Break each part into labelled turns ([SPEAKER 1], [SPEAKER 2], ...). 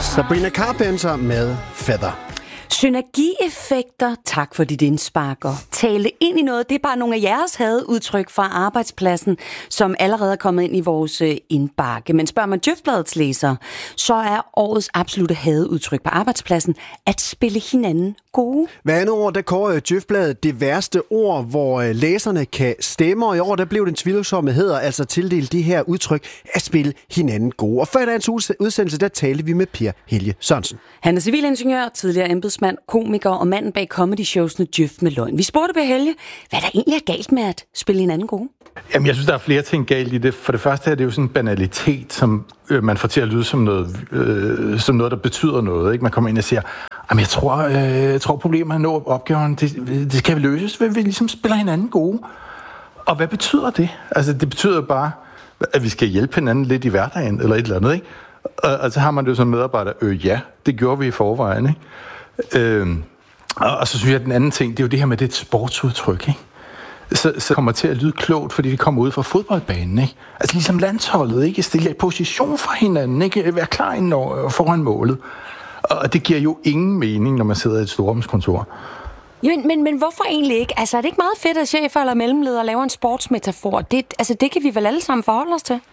[SPEAKER 1] Sabrina Carpenter med Feather.
[SPEAKER 2] Synergieffekter, tak for dit indspark, og tale ind i noget, det er bare nogle af jeres hadeudtryk fra arbejdspladsen, som allerede er kommet ind i vores indbakke. Men spørger man Djøf-bladets læsere, så er årets absolutte hadeudtryk på arbejdspladsen at spille hinanden gode.
[SPEAKER 1] Hver andet år, der kårer Djøf-bladet det værste ord, hvor læserne kan stemme, og i år, der blev den tvivlsomme hæder altså tildelt de her udtryk at spille hinanden gode. Og før dagens udsendelse, der talte vi med Per Helge Sørensen.
[SPEAKER 2] Han er civilingeniør, tidligere embedsmand, komiker og manden bag comedy-showsene Djøf med løgn. Vi spurgte Per Helge, hvad der egentlig er galt med at spille hinanden gode.
[SPEAKER 3] Jamen, jeg synes, der er flere ting galt i det. For det første er det jo sådan en banalitet, som man får til at lyde som noget, der betyder noget. Ikke? Man kommer ind og siger, jeg tror problemet er at nå opgaven, det skal vi løses, ved vi ligesom spiller hinanden gode. Og hvad betyder det? Altså, det betyder bare, at vi skal hjælpe hinanden lidt i hverdagen, eller et eller andet, ikke? Og så har man det jo som medarbejder, ja, det gjorde vi i forvejen, ikke? Og så synes jeg, at den anden ting, det er jo det her med det sportsudtryk, ikke? Så kommer til at lyde klogt, fordi det kommer ud fra fodboldbanen, ikke? Altså ligesom landsholdet, ikke? Stille i position for hinanden, ikke? Være klar foran målet. Og det giver jo ingen mening, når man sidder i et storrumskontor.
[SPEAKER 2] Men hvorfor egentlig ikke? Altså, er det ikke meget fedt, at chefer eller mellemledere laver en sportsmetafor? Det kan vi vel alle sammen forholde os til?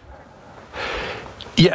[SPEAKER 3] Ja,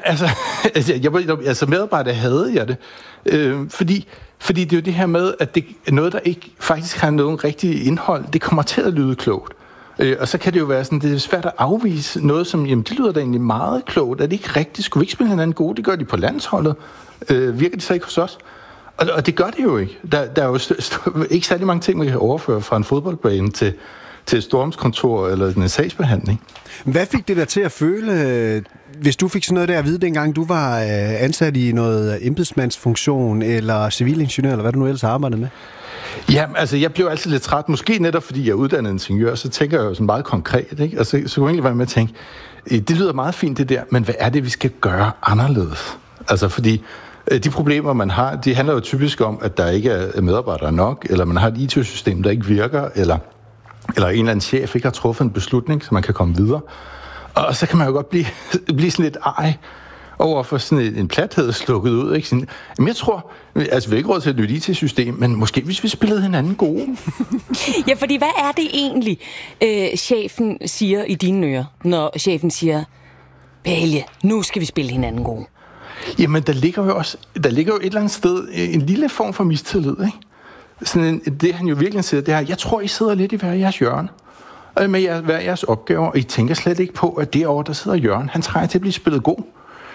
[SPEAKER 3] altså medarbejder havde jeg det. Fordi det er jo det her med, at det er noget, der ikke faktisk har nogen rigtig indhold. Det kommer til at lyde klogt. Og så kan det jo være sådan, det er svært at afvise noget, som, jamen det lyder da egentlig meget klogt. Er det ikke rigtigt? Skulle vi ikke spille hinanden gode? Det gør de på landsholdet. Virker det så ikke hos os? Og det gør det jo ikke. Der er jo ikke særlig mange ting, man kan overføre fra en fodboldbane til et stormskontor eller en sagsbehandling.
[SPEAKER 1] Hvad fik det der til at føle, hvis du fik sådan noget der at vide, dengang du var ansat i noget embedsmandsfunktion eller civilingeniør, eller hvad du nu ellers arbejdede med?
[SPEAKER 3] Ja, altså jeg blev altid lidt træt. Måske netop fordi jeg er uddannet ingeniør, så tænker jeg jo sådan meget konkret, ikke? Altså, så kunne jeg egentlig være med at tænke, det lyder meget fint det der, men hvad er det, vi skal gøre anderledes? Altså fordi de problemer, man har, de handler jo typisk om, at der ikke er medarbejdere nok, eller man har et IT-system, der ikke virker, eller en eller anden chef ikke har truffet en beslutning, så man kan komme videre. Og så kan man jo godt blive sådan lidt over for sådan en plathed slukket ud. Ikke? Sådan, jamen jeg tror, altså vi har ikke råd til et nyt IT-system, men måske hvis vi spillede hinanden gode.
[SPEAKER 2] Ja, fordi hvad er det egentlig, chefen siger i dine ører, når chefen siger, Helge, nu skal vi spille hinanden gode?
[SPEAKER 3] Jamen der ligger jo et eller andet sted en lille form for mistillid, ikke? Sådan det han jo virkelig siger, det er, jeg tror, I sidder lidt i hver jeres hjørne med hver jeres opgaver, og I tænker slet ikke på, at derovre, der sidder Jørgen, han trænger til at blive spillet god.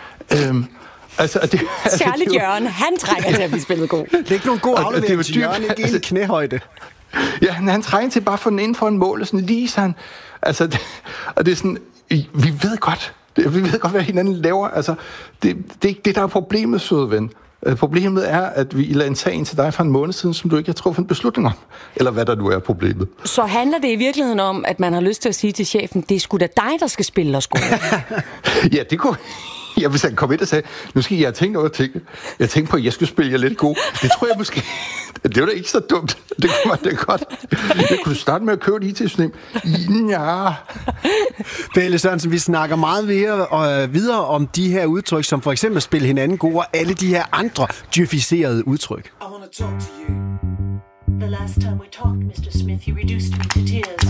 [SPEAKER 2] Særligt Jørgen, han trænger til at blive spillet god.
[SPEAKER 1] Det er ikke nogen god aflevering til Jørgen, ikke en knæhøjde.
[SPEAKER 3] Ja, han trænger til bare at få den inden for en mål, og sådan lige sådan. Altså, og det er sådan, vi ved godt, hvad hinanden laver. Altså, det er ikke det, der er problemet, søde ven. Problemet er, at vi lader en sag ind til dig for en måned siden, som du ikke har truffet en beslutning om. Eller hvad der nu er problemet.
[SPEAKER 2] Så handler det i virkeligheden om, at man har lyst til at sige til chefen, det er sgu da dig, der skal spille os gode.
[SPEAKER 3] Ja, det kunne... Ja, hvis han kom ind og sagde, nu skal jeg have tænkt over tingene. Jeg tænkte på, at jeg skulle spille jer lidt god. Det tror jeg måske... Det var da ikke så dumt. Det kunne man da godt. Jeg kunne starte med at købe et IT-system. Ja.
[SPEAKER 1] Pelle Sørensen, vi snakker meget videre om de her udtryk, som for eksempel spille hinanden gode, og alle de her andre djøficerede udtryk. I want to talk to you. The last time we talked, Mr. Smith, you reduced me to tears.